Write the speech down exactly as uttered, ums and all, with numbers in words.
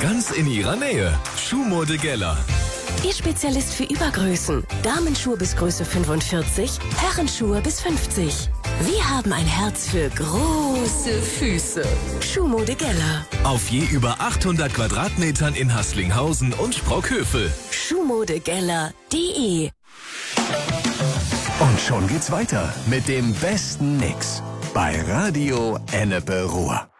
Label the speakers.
Speaker 1: Ganz in Ihrer Nähe. Schuhmode Geller.
Speaker 2: Ihr Spezialist für Übergrößen. Damenschuhe bis Größe fünfundvierzig, Herrenschuhe bis fünfzig. Wir haben ein Herz für große Füße. Schuhmode Geller.
Speaker 1: Auf je über achthundert Quadratmetern in Haßlinghausen und Sprockhövel.
Speaker 2: Schuhmodegeller punkt de.
Speaker 3: Und schon geht's weiter mit dem besten Mix bei Radio Ennepe Ruhr.